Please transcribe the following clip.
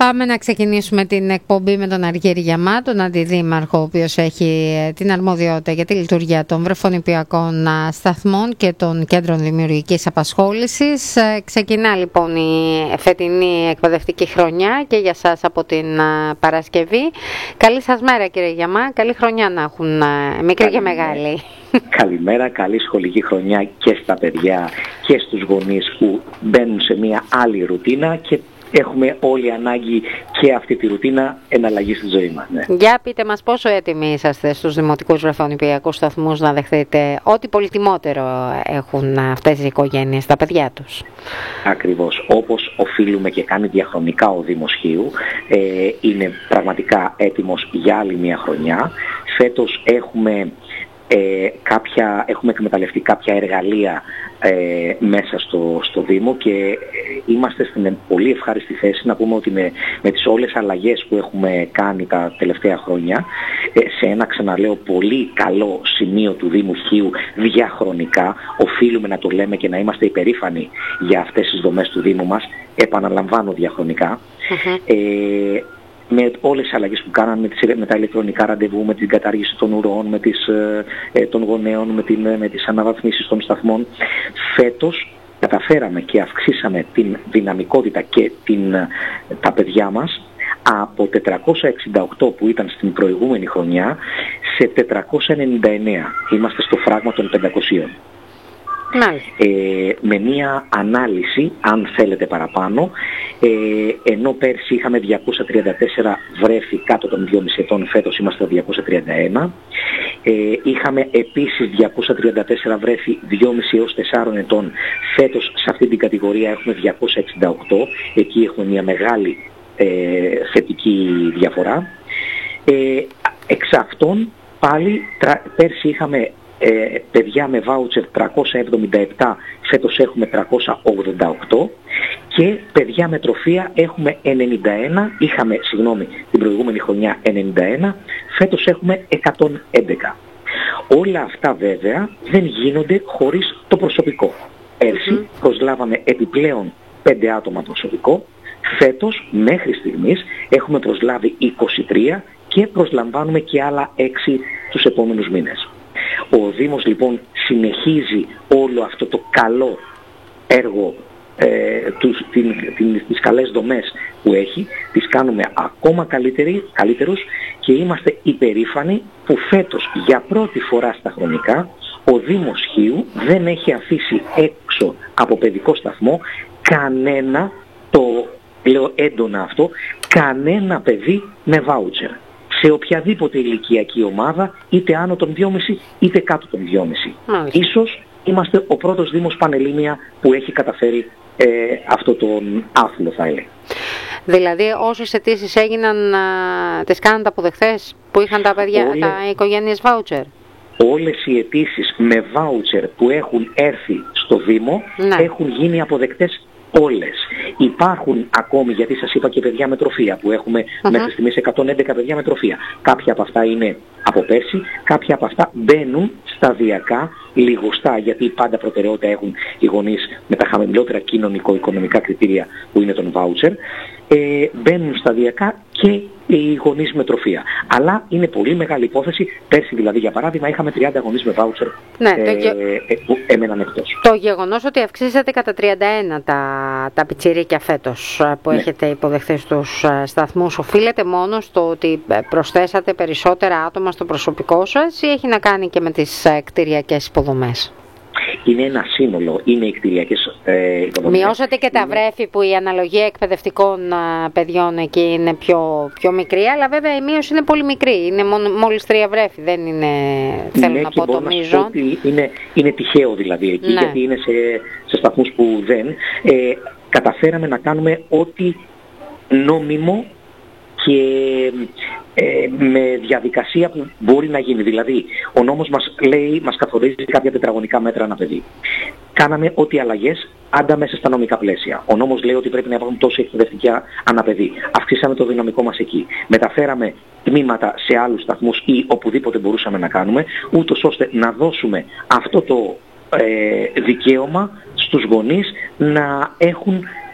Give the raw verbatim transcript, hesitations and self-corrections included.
Πάμε να ξεκινήσουμε την εκπομπή με τον Αργύρη Γιαμά, τον Αντιδήμαρχο, ο οποίος έχει την αρμοδιότητα για τη λειτουργία των βρεφονιπιακών σταθμών και των κέντρων δημιουργικής απασχόλησης. Ξεκινά λοιπόν η φετινή εκπαιδευτική χρονιά και για σας από την Παρασκευή. Καλή σας μέρα κύριε Γιαμά, καλή χρονιά να έχουν μικρή και μεγάλη. Καλημέρα, καλή σχολική χρονιά και στα παιδιά και στους γονείς που μπαίνουν σε μια άλλη ρουτίνα και έχουμε όλοι ανάγκη και αυτή τη ρουτίνα εναλλαγή στη ζωή μας. Ναι. Για πείτε μας πόσο έτοιμοι είσαστε στους δημοτικούς βρεφονιπιακούς σταθμούς να δεχτείτε ό,τι πολυτιμότερο έχουν αυτές οι οικογένειες, τα παιδιά τους. Ακριβώς. Όπως οφείλουμε και κάνει διαχρονικά ο Δήμος Χίου, ε, είναι πραγματικά έτοιμος για άλλη μια χρονιά. Φέτος έχουμε... Ε, κάποια, έχουμε εκμεταλλευτεί κάποια εργαλεία ε, μέσα στο, στο Δήμο και ε, είμαστε στην πολύ ευχάριστη θέση να πούμε ότι με, με τις όλες αλλαγές που έχουμε κάνει τα τελευταία χρόνια ε, σε ένα, ξαναλέω, πολύ καλό σημείο του Δήμου Χίου διαχρονικά, οφείλουμε να το λέμε και να είμαστε υπερήφανοι για αυτές τις δομές του Δήμου μας, επαναλαμβάνω διαχρονικά. Uh-huh. ε, με όλες τις αλλαγές που κάναμε, με, τις, με τα ηλεκτρονικά ραντεβού, με την κατάργηση των ουρών, με τις, ε, των γονέων, με, την, με τις αναβαθμίσεις των σταθμών. Φέτος καταφέραμε και αυξήσαμε την δυναμικότητα και την, τα παιδιά μας από τετρακόσια εξήντα οκτώ που ήταν στην προηγούμενη χρονιά σε τετρακόσια ενενήντα εννέα. Είμαστε στο φράγμα των πεντακοσίων. Ε, με μία ανάλυση, αν θέλετε παραπάνω, ε, ενώ πέρσι είχαμε διακόσια τριάντα τέσσερα βρέφη κάτω των δυόμισι ετών, φέτος είμαστε διακόσια τριάντα ένα. Ε, είχαμε επίσης διακόσια τριάντα τέσσερα βρέφη δυόμισι έως τεσσάρων ετών, φέτος σε αυτή την κατηγορία έχουμε διακόσια εξήντα οκτώ, εκεί έχουμε μια μεγάλη ε, θετική διαφορά. Ε, εξ αυτών πάλι τρα, πέρσι είχαμε Ε, παιδιά με βάουτσερ τριακόσια εβδομήντα επτά, φέτος έχουμε τριακόσια ογδόντα οκτώ και παιδιά με τροφεία έχουμε ενενήντα ένα, είχαμε συγγνώμη την προηγούμενη χρονιά ενενήντα ένα, φέτος έχουμε εκατόν έντεκα. Όλα αυτά βέβαια δεν γίνονται χωρίς το προσωπικό. Πέρσι mm-hmm. προσλάβαμε επιπλέον πέντε άτομα προσωπικό, φέτος μέχρι στιγμής έχουμε προσλάβει είκοσι τρία και προσλαμβάνουμε και άλλα έξι τους επόμενους μήνες. Ο Δήμος λοιπόν συνεχίζει όλο αυτό το καλό έργο, ε, τους, την, την, τις καλές δομές που έχει, τις κάνουμε ακόμα καλύτεροι, καλύτερους και είμαστε υπερήφανοι που φέτος για πρώτη φορά στα χρονικά ο Δήμος Χίου δεν έχει αφήσει έξω από παιδικό σταθμό κανένα, το λέω έντονα αυτό, κανένα παιδί με βάουτσερ. Σε οποιαδήποτε ηλικιακή ομάδα, είτε άνω των δυόμισι είτε κάτω των δυόμισι. Ίσως είμαστε ο πρώτος Δήμος Πανελλήνια που έχει καταφέρει ε, αυτό τον άθλο, θα έλεγα. Δηλαδή όσες αιτήσεις έγιναν, α, τις κάνατε αποδεχθές που είχαν τα παιδιά, Όλε... τα οικογένειες βάουτσερ? Όλες οι αιτήσεις με βάουτσερ που έχουν έρθει στο Δήμο ναι. έχουν γίνει αποδεκτές όλες. Υπάρχουν ακόμη, γιατί σας είπα, και παιδιά με τροφεία που έχουμε uh-huh. μέχρι στιγμής εκατόν έντεκα παιδιά με τροφεία. Κάποια από αυτά είναι από πέρσι, κάποια από αυτά μπαίνουν σταδιακά, λιγοστά, γιατί πάντα προτεραιότητα έχουν οι γονείς με τα χαμηλότερα κοινωνικο-οικονομικά κριτήρια που είναι τον βάουτσερ, ε, μπαίνουν σταδιακά και οι γονείς με τροφεία. Αλλά είναι πολύ μεγάλη υπόθεση. Πέρσι δηλαδή για παράδειγμα είχαμε τριάντα γονείς με βάουτσερ ναι, ε, γε... ε, που έμεναν εκτός. Το γεγονός ότι αυξήσατε κατά τριάντα ένα τα, τα πιτσιρίκια φέτος που ναι. έχετε υποδεχθεί στους σταθμούς οφείλεται μόνο στο ότι προσθέσατε περισσότερα άτομα στο προσωπικό σας ή έχει να κάνει και με τις κτηριακές υποδομές? Είναι ένα σύνολο, είναι οι κτηριακές ε, υποδομές. Μειώσατε και τα βρέφη που η αναλογία εκπαιδευτικών α, παιδιών εκεί είναι πιο, πιο μικρή, αλλά βέβαια η μείωση είναι πολύ μικρή. Είναι μόνο, μόλις τρία βρέφη, δεν είναι, θέλω ναι, να πω το μείζον. Είναι, είναι τυχαίο δηλαδή εκεί, ναι. γιατί είναι σε, σε σταθμούς που δεν. Ε, καταφέραμε να κάνουμε ό,τι νόμιμο και ε, με διαδικασία που μπορεί να γίνει. Δηλαδή, ο νόμος μας λέει, μας καθορίζει κάποια τετραγωνικά μέτρα ανά παιδί. Κάναμε ό,τι αλλαγές άντα μέσα στα νομικά πλαίσια. Ο νόμος λέει ότι πρέπει να υπάρχουν τόση εκπαιδευτικά ανά παιδί. Αυξήσαμε το δυναμικό μας εκεί. Μεταφέραμε τμήματα σε άλλους σταθμούς ή οπουδήποτε μπορούσαμε να κάνουμε, ούτως ώστε να δώσουμε αυτό το ε, δικαίωμα στους γονείς να έχουν